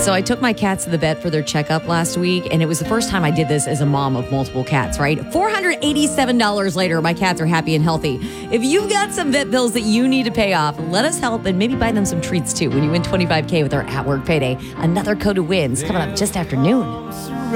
So I took my cats to the vet for their checkup last week, and it was the first time I did this as a mom of multiple cats, right? $487 later, my cats are happy and healthy. If you've got some vet bills that you need to pay off, let us help and maybe buy them some treats too when you win $25K with our at-work payday. Another code to win is coming up just after noon.